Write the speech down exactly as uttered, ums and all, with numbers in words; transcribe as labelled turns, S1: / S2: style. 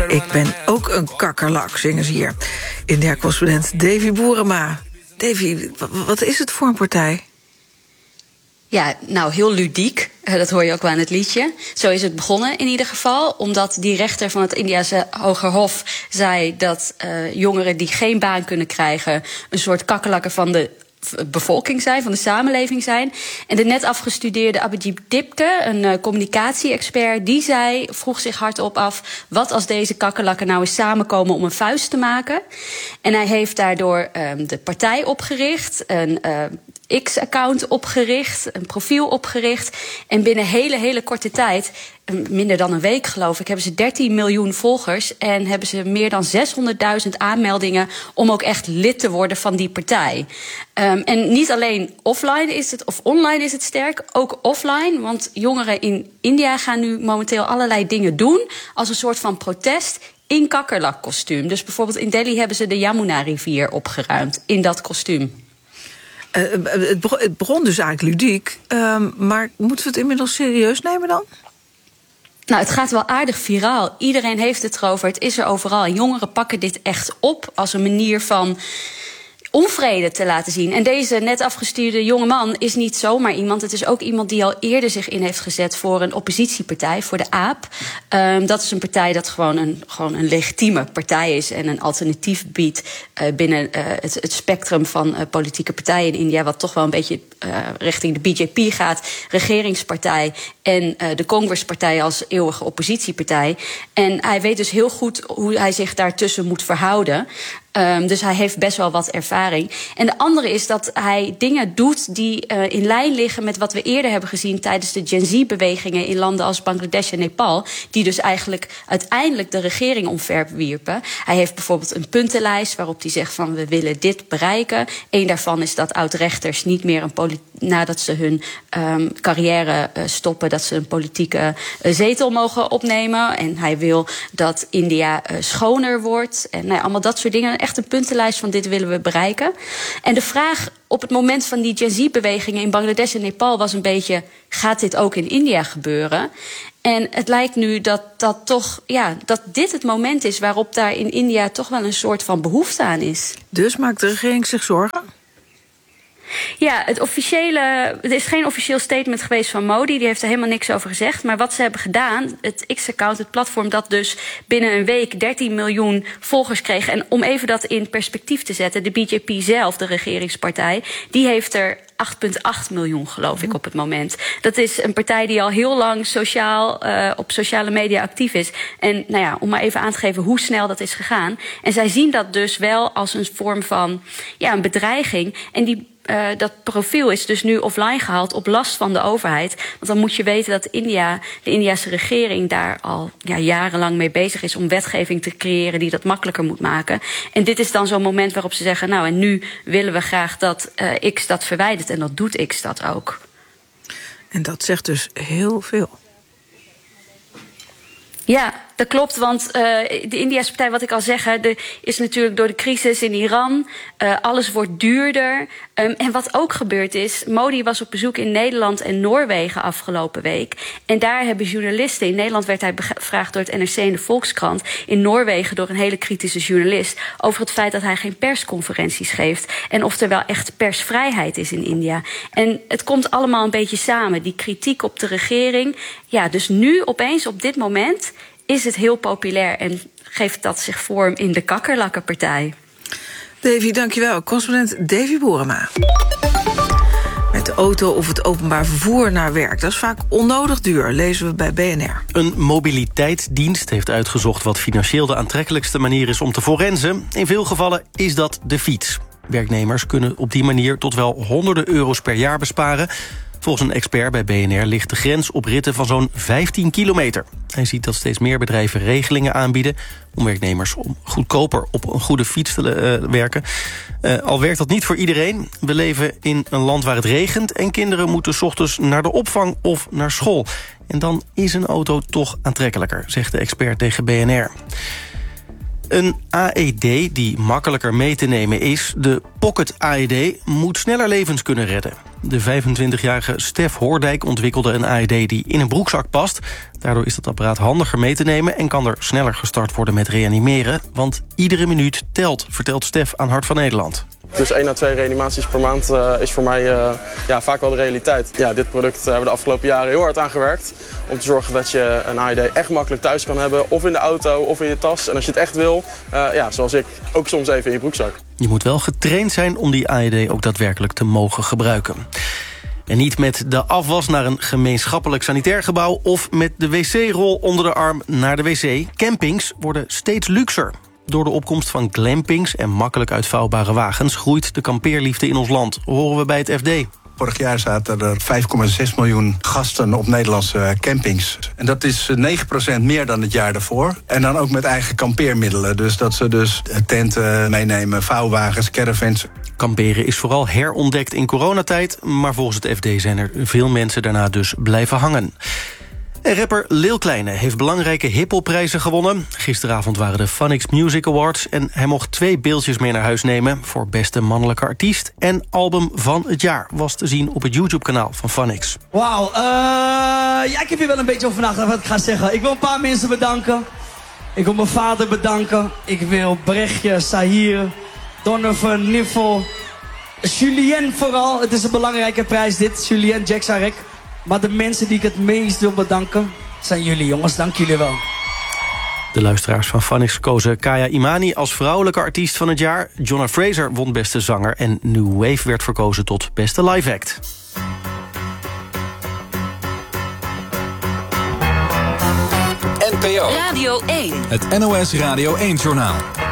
S1: Ik ben ook een kakkerlak, zingen ze hier. India-correspondent Davy Boerema. Davy, wat is het voor een partij?
S2: Ja, nou, heel ludiek. Dat hoor je ook wel aan het liedje. Zo is het begonnen in ieder geval. Omdat die rechter van het Indiase Hogerhof zei dat uh, jongeren die geen baan kunnen krijgen een soort kakkerlakken van de bevolking zijn, van de samenleving zijn. En de net afgestudeerde Abhijit Dipke, een uh, communicatie-expert, die zei, vroeg zich hardop af, wat als deze kakkerlakken nou eens samenkomen om een vuist te maken? En hij heeft daardoor um, de partij opgericht, een uh, X-account opgericht, een profiel opgericht. En binnen hele, hele korte tijd, minder dan een week geloof ik, hebben ze dertien miljoen volgers en hebben ze meer dan zeshonderdduizend aanmeldingen om ook echt lid te worden van die partij. Um, en niet alleen offline is het, of online is het sterk, ook offline. Want jongeren in India gaan nu momenteel allerlei dingen doen als een soort van protest in kakkerlakkostuum. Dus bijvoorbeeld in Delhi hebben ze de Yamuna-rivier opgeruimd in dat kostuum.
S1: Uh, het, begon, het begon dus eigenlijk ludiek, uh, maar moeten we het inmiddels serieus nemen dan?
S2: Nou, het gaat wel aardig viraal. Iedereen heeft het erover. Het is er overal. En jongeren pakken dit echt op als een manier van onvrede te laten zien. En deze net afgestuurde jonge man is niet zomaar iemand. Het is ook iemand die al eerder zich in heeft gezet voor een oppositiepartij, voor de A P. Um, dat is een partij dat gewoon een, gewoon een legitieme partij is en een alternatief biedt uh, binnen uh, het, het spectrum van uh, politieke partijen in India, wat toch wel een beetje uh, richting de B J P gaat, regeringspartij en uh, de Congresspartij als eeuwige oppositiepartij. En hij weet dus heel goed hoe hij zich daartussen moet verhouden. Um, dus hij heeft best wel wat ervaring. En de andere is dat hij dingen doet die uh, in lijn liggen met wat we eerder hebben gezien tijdens de Gen Z-bewegingen in landen als Bangladesh en Nepal, die dus eigenlijk uiteindelijk de regering omverwierpen. Hij heeft bijvoorbeeld een puntenlijst waarop hij zegt van we willen dit bereiken. Eén daarvan is dat oud-rechters niet meer een poli- nadat ze hun um, carrière uh, stoppen, dat ze een politieke uh, zetel mogen opnemen. En hij wil dat India uh, schoner wordt. En nou ja, allemaal dat soort dingen. Echt een puntenlijst van dit willen we bereiken. En de vraag op het moment van die Gen Z-bewegingen in Bangladesh en Nepal was een beetje, gaat dit ook in India gebeuren? En het lijkt nu dat, dat, toch, ja, dat dit het moment is waarop daar in India toch wel een soort van behoefte aan is.
S1: Dus maakt de regering zich zorgen?
S2: Ja, het officiële, er is geen officieel statement geweest van Modi. Die heeft er helemaal niks over gezegd. Maar wat ze hebben gedaan, het X-account, het platform dat dus binnen een week dertien miljoen volgers kreeg. En om even dat in perspectief te zetten, de B J P zelf, de regeringspartij, die heeft er acht komma acht miljoen, geloof ik, op het moment. Dat is een partij die al heel lang sociaal, uh, op sociale media actief is. En nou ja, om maar even aan te geven hoe snel dat is gegaan. En zij zien dat dus wel als een vorm van ja, een bedreiging. En die Uh, dat profiel is dus nu offline gehaald op last van de overheid. Want dan moet je weten dat India, de Indiase regering daar al ja, jarenlang mee bezig is om wetgeving te creëren die dat makkelijker moet maken. En dit is dan zo'n moment waarop ze zeggen, nou en nu willen we graag dat uh, X dat verwijdert. En dat doet X dat ook.
S1: En dat zegt dus heel veel. Ja,
S2: dat klopt, want uh, de Indiase partij, wat ik al zeg, er is natuurlijk door de crisis in Iran, uh, alles wordt duurder. Um, en wat ook gebeurd is, Modi was op bezoek in Nederland en Noorwegen afgelopen week. En daar hebben journalisten, in Nederland werd hij bevraagd door het N R C en de Volkskrant, in Noorwegen door een hele kritische journalist, over het feit dat hij geen persconferenties geeft en of er wel echt persvrijheid is in India. En het komt allemaal een beetje samen, die kritiek op de regering. Ja, dus nu opeens op dit moment is het heel populair en geeft dat zich vorm in de kakkerlakkenpartij.
S1: Davy, dankjewel. Correspondent Davy Boerema. Met de auto of het openbaar vervoer naar werk. Dat is vaak onnodig duur, lezen we bij B N R.
S3: Een mobiliteitsdienst heeft uitgezocht wat financieel de aantrekkelijkste manier is om te forensen. In veel gevallen is dat de fiets. Werknemers kunnen op die manier tot wel honderden euro's per jaar besparen. Volgens een expert bij B N R ligt de grens op ritten van zo'n vijftien kilometer. Hij ziet dat steeds meer bedrijven regelingen aanbieden om werknemers om goedkoper op een goede fiets te uh, werken. Uh, al werkt dat niet voor iedereen. We leven in een land waar het regent en kinderen moeten 's ochtends naar de opvang of naar school. En dan is een auto toch aantrekkelijker, zegt de expert tegen B N R. Een A E D die makkelijker mee te nemen is, de Pocket A E D, moet sneller levens kunnen redden. De vijfentwintigjarige Stef Hoordijk ontwikkelde een A E D die in een broekzak past. Daardoor is dat apparaat handiger mee te nemen en kan er sneller gestart worden met reanimeren. Want iedere minuut telt, vertelt Stef aan Hart van Nederland.
S4: Dus één à twee reanimaties per maand uh, is voor mij uh, ja, vaak wel de realiteit. Ja, dit product uh, hebben we de afgelopen jaren heel hard aan gewerkt. Om te zorgen dat je een A E D echt makkelijk thuis kan hebben. Of in de auto, of in je tas. En als je het echt wil, uh, ja, zoals ik, ook soms even in je broekzak.
S3: Je moet wel getraind zijn om die A E D ook daadwerkelijk te mogen gebruiken. En niet met de afwas naar een gemeenschappelijk sanitair gebouw of met de wc-rol onder de arm naar de wc. Campings worden steeds luxer. Door de opkomst van glampings en makkelijk uitvouwbare wagens groeit de kampeerliefde in ons land, horen we bij het F D.
S5: Vorig jaar zaten er vijf komma zes miljoen gasten op Nederlandse campings. En dat is negen procent meer dan het jaar daarvoor. En dan ook met eigen kampeermiddelen. Dus dat ze dus tenten meenemen, vouwwagens, caravans.
S3: Kamperen is vooral herontdekt in coronatijd, maar volgens het F D zijn er veel mensen daarna dus blijven hangen. En rapper Lil Kleine heeft belangrijke hiphop-prijzen gewonnen. Gisteravond waren de Funix Music Awards en hij mocht twee beeldjes mee naar huis nemen voor beste mannelijke artiest en album van het jaar was te zien op het YouTube-kanaal van Funix.
S6: Wauw, uh, ja, ik heb hier wel een beetje over nagedacht wat ik ga zeggen. Ik wil een paar mensen bedanken. Ik wil mijn vader bedanken. Ik wil Brechtje, Sahir, Donovan, Niffel, Julien vooral. Het is een belangrijke prijs dit, Julien Jacksarek. Maar de mensen die ik het meest wil bedanken zijn jullie, jongens. Dank jullie wel.
S3: De luisteraars van Funix kozen Kaya Imani als vrouwelijke artiest van het jaar. Jonna Fraser won beste zanger en New Wave werd verkozen tot beste live act.
S7: N P O
S8: Radio één.
S7: Het N O S Radio één-journaal.